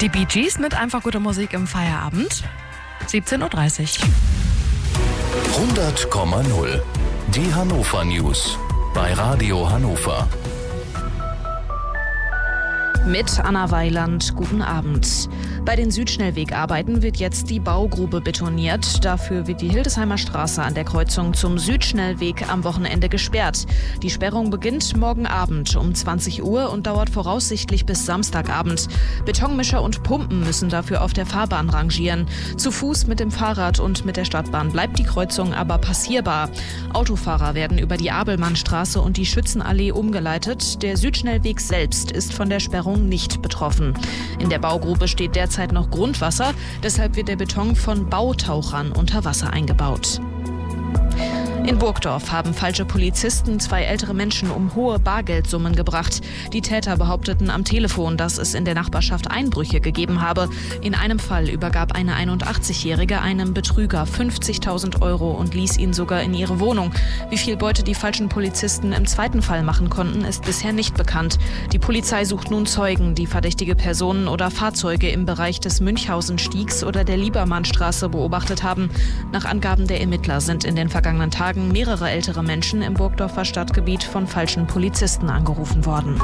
Die Bee Gees mit einfach guter Musik im Feierabend. 17.30 Uhr. 100,0. Die Hannover News bei Radio Hannover. Mit Anna Weiland, guten Abend. Bei den Südschnellwegarbeiten wird jetzt die Baugrube betoniert. Dafür wird die Hildesheimer Straße an der Kreuzung zum Südschnellweg am Wochenende gesperrt. Die Sperrung beginnt morgen Abend um 20 Uhr und dauert voraussichtlich bis Samstagabend. Betonmischer und Pumpen müssen dafür auf der Fahrbahn rangieren. Zu Fuß, mit dem Fahrrad und mit der Stadtbahn bleibt die Kreuzung aber passierbar. Autofahrer werden über die Abelmannstraße und die Schützenallee umgeleitet. Der Südschnellweg selbst ist von der Sperrung nicht betroffen. In der Baugrube steht derzeit noch Grundwasser, deshalb wird der Beton von Bautauchern unter Wasser eingebaut. In Burgdorf haben falsche Polizisten 2 ältere Menschen um hohe Bargeldsummen gebracht. Die Täter behaupteten am Telefon, dass es in der Nachbarschaft Einbrüche gegeben habe. In einem Fall übergab eine 81-Jährige einem Betrüger 50.000 Euro und ließ ihn sogar in ihre Wohnung. Wie viel Beute die falschen Polizisten im zweiten Fall machen konnten, ist bisher nicht bekannt. Die Polizei sucht nun Zeugen, die verdächtige Personen oder Fahrzeuge im Bereich des Münchhausen-Stiegs oder der Liebermannstraße beobachtet haben. Nach Angaben der Ermittler sind in den vergangenen Tagen mehrere ältere Menschen im Burgdorfer Stadtgebiet von falschen Polizisten angerufen worden.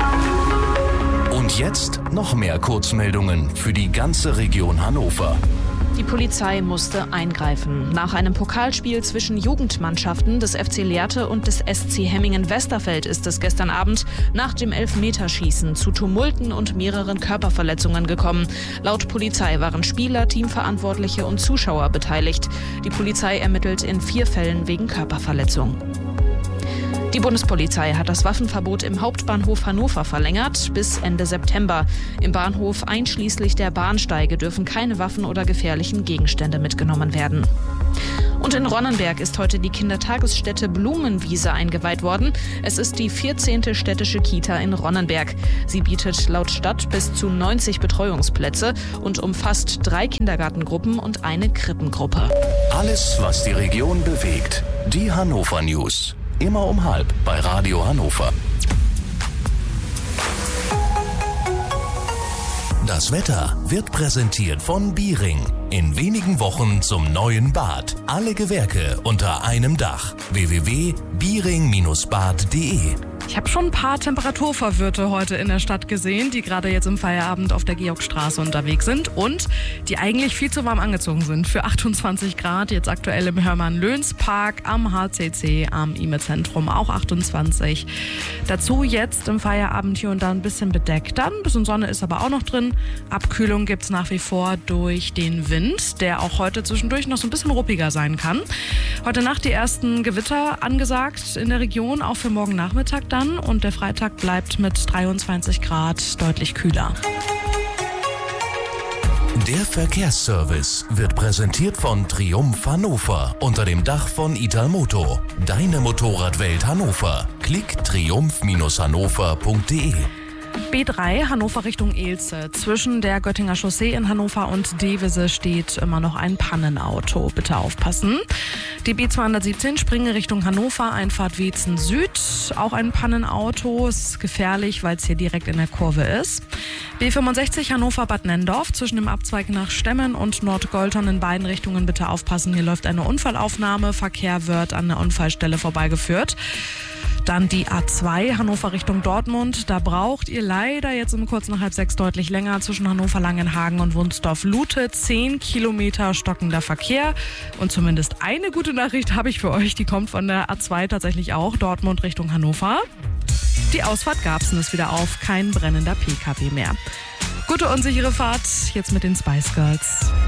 Und jetzt noch mehr Kurzmeldungen für die ganze Region Hannover. Die Polizei musste eingreifen. Nach einem Pokalspiel zwischen Jugendmannschaften des FC Lehrte und des SC Hemmingen-Westerfeld ist es gestern Abend nach dem Elfmeterschießen zu Tumulten und mehreren Körperverletzungen gekommen. Laut Polizei waren Spieler, Teamverantwortliche und Zuschauer beteiligt. Die Polizei ermittelt in 4 Fällen wegen Körperverletzung. Die Bundespolizei hat das Waffenverbot im Hauptbahnhof Hannover verlängert bis Ende September. Im Bahnhof einschließlich der Bahnsteige dürfen keine Waffen oder gefährlichen Gegenstände mitgenommen werden. Und in Ronnenberg ist heute die Kindertagesstätte Blumenwiese eingeweiht worden. Es ist die 14. städtische Kita in Ronnenberg. Sie bietet laut Stadt bis zu 90 Betreuungsplätze und umfasst 3 Kindergartengruppen und eine Krippengruppe. Alles, was die Region bewegt. Die Hannover News. Immer um 12:30 bei Radio Hannover. Das Wetter wird präsentiert von Biering. In wenigen Wochen zum neuen Bad. Alle Gewerke unter einem Dach. www.biering-bad.de. Ich habe schon ein paar Temperaturverwirrte heute in der Stadt gesehen, die gerade jetzt im Feierabend auf der Georgstraße unterwegs sind und die eigentlich viel zu warm angezogen sind. Für 28 Grad, jetzt aktuell im Hermann-Löns-Park, am HCC, am IME-Zentrum auch 28. Dazu jetzt im Feierabend hier und da ein bisschen bedeckt. Dann ein bisschen Sonne ist aber auch noch drin. Abkühlung gibt es nach wie vor durch den Wind, der auch heute zwischendurch noch so ein bisschen ruppiger sein kann. Heute Nacht die ersten Gewitter angesagt in der Region, auch für morgen Nachmittag dann. Und der Freitag bleibt mit 23 Grad deutlich kühler. Der Verkehrsservice wird präsentiert von Triumph Hannover unter dem Dach von Italmoto. Deine Motorradwelt Hannover. Klick triumph-hannover.de. B3 Hannover Richtung Elze. Zwischen der Göttinger Chaussee in Hannover und Devese steht immer noch ein Pannenauto. Bitte aufpassen. Die B217 Springe Richtung Hannover, Einfahrt Weetzen Süd. Auch ein Pannenauto. Ist gefährlich, weil es hier direkt in der Kurve ist. B65 Hannover Bad Nendorf. Zwischen dem Abzweig nach Stemmen und Nordgoltern in beiden Richtungen bitte aufpassen. Hier läuft eine Unfallaufnahme. Verkehr wird an der Unfallstelle vorbeigeführt. Dann die A2 Hannover Richtung Dortmund. Da braucht ihr leider jetzt um kurz nach 5:30 deutlich länger zwischen Hannover Langenhagen und Wunsdorf-Lute. 10 Kilometer stockender Verkehr. Und zumindest eine gute Nachricht habe ich für euch. Die kommt von der A2 tatsächlich auch. Dortmund Richtung Hannover. Die Ausfahrt Garbsen ist wieder auf. Kein brennender PKW mehr. Gute und sichere Fahrt. Jetzt mit den Spice Girls.